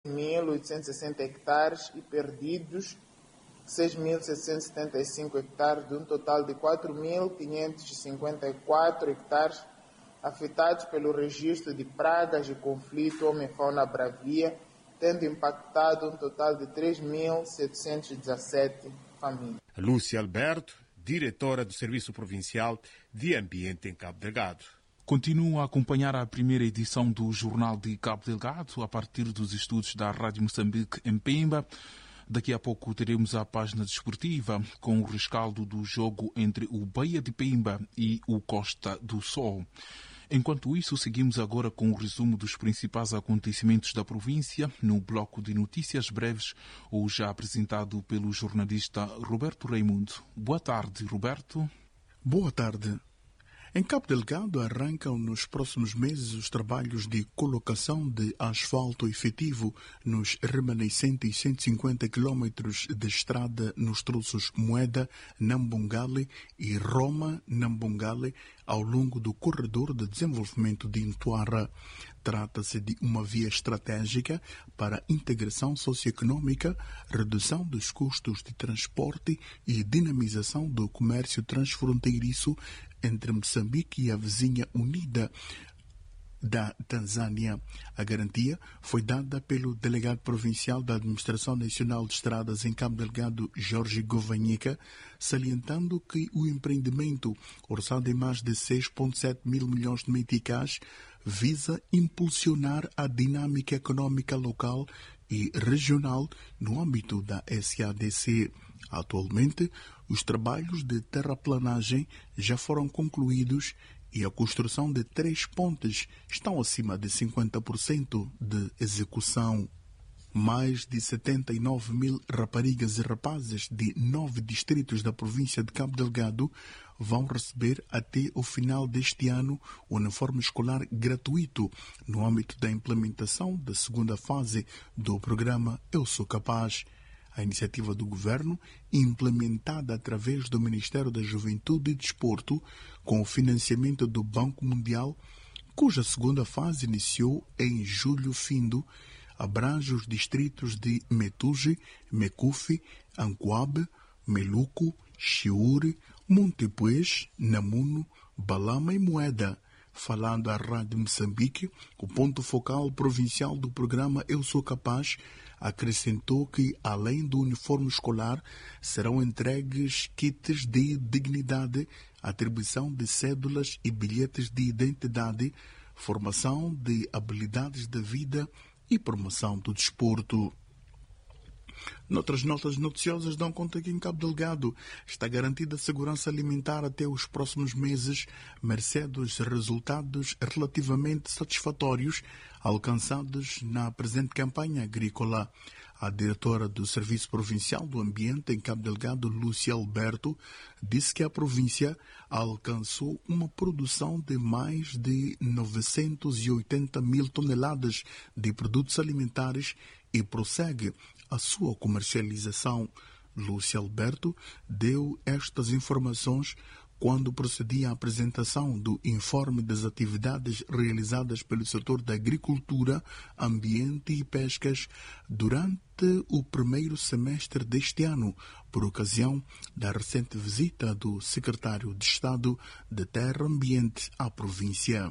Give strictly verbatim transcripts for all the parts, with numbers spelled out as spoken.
mil oitocentos e sessenta hectares e perdidos seis mil seiscentos e setenta e cinco hectares, de um total de quatro mil quinhentos e cinquenta e quatro hectares afetados pelo registro de pragas e conflito homem-fauna bravia, tendo impactado um total de três mil setecentos e dezassete famílias. Lúcia Alberto, diretora do Serviço Provincial de Ambiente em Cabo Delgado. Continua a acompanhar a primeira edição do Jornal de Cabo Delgado a partir dos estudos da Rádio Moçambique em Pemba. Daqui a pouco teremos a página desportiva com o rescaldo do jogo entre o Baía de Pemba e o Costa do Sol. Enquanto isso, seguimos agora com o resumo dos principais acontecimentos da província no bloco de notícias breves, hoje já apresentado pelo jornalista Roberto Raimundo. Boa tarde, Roberto. Boa tarde. Em Cabo Delgado arrancam nos próximos meses os trabalhos de colocação de asfalto efetivo nos remanescentes cento e cinquenta quilômetros de estrada nos troços Moeda, Nambongale e Roma-Nambongale ao longo do corredor de desenvolvimento de Ntuara. Trata-se de uma via estratégica para a integração socioeconômica, redução dos custos de transporte e dinamização do comércio transfronteiriço entre Moçambique e a vizinha unida da Tanzânia. A garantia foi dada pelo delegado provincial da Administração Nacional de Estradas em Cabo Delgado, Jorge Govanhica, salientando que o empreendimento, orçado em mais de seis vírgula sete mil milhões de meticais, visa impulsionar a dinâmica econômica local e regional no âmbito da S A D C. Atualmente, os trabalhos de terraplanagem já foram concluídos e a construção de três pontes estão acima de cinquenta por cento de execução. Mais de setenta e nove mil raparigas e rapazes de nove distritos da província de Cabo Delgado vão receber até o final deste ano o uniforme escolar gratuito no âmbito da implementação da segunda fase do programa Eu Sou Capaz. A iniciativa do Governo, implementada através do Ministério da Juventude e Desporto, com o financiamento do Banco Mundial, cuja segunda fase iniciou em julho findo, abrange os distritos de Metuge, Mecufe, Ancoabe, Meluco, Chiure, Montepuez, Namuno, Balama e Moeda. Falando à Rádio Moçambique, o ponto focal provincial do programa Eu Sou Capaz acrescentou que, além do uniforme escolar, serão entregues kits de dignidade, atribuição de cédulas e bilhetes de identidade, formação de habilidades da vida e promoção do desporto. Noutras notas noticiosas dão conta que em Cabo Delgado está garantida a segurança alimentar até os próximos meses, mercê dos resultados relativamente satisfatórios alcançados na presente campanha agrícola. A diretora do Serviço Provincial do Ambiente em Cabo Delgado, Lúcia Alberto, disse que a província alcançou uma produção de mais de novecentos e oitenta mil toneladas de produtos alimentares e prossegue a sua comercialização. Lúcia Alberto deu estas informações quando procedia à apresentação do informe das atividades realizadas pelo setor da agricultura, ambiente e pescas durante o primeiro semestre deste ano, por ocasião da recente visita do secretário de Estado de Terra e Ambiente à província.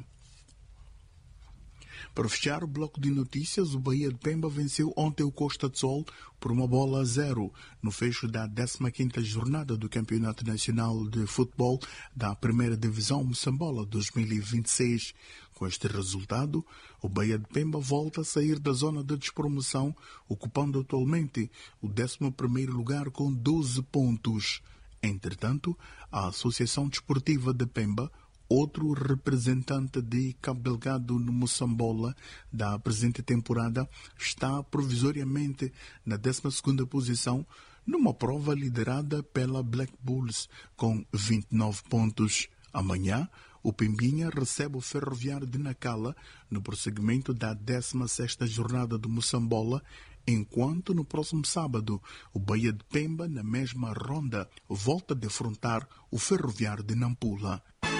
Para fechar o bloco de notícias, o Baía de Pemba venceu ontem o Costa do Sol por uma bola a zero no fecho da décima quinta jornada do Campeonato Nacional de Futebol da Primeira Divisão Moçambola dois mil e vinte e seis. Com este resultado, o Baía de Pemba volta a sair da zona de despromoção, ocupando atualmente o décimo primeiro lugar com doze pontos. Entretanto, a Associação Desportiva de Pemba, outro representante de Cabo Delgado no Moçambola da presente temporada, está provisoriamente na décima segunda posição numa prova liderada pela Black Bulls com vinte e nove pontos. Amanhã, o Pembinha recebe o Ferroviário de Nacala no prosseguimento da décima sexta jornada do Moçambola, enquanto no próximo sábado o Baía de Pemba, na mesma ronda, volta a defrontar o Ferroviário de Nampula.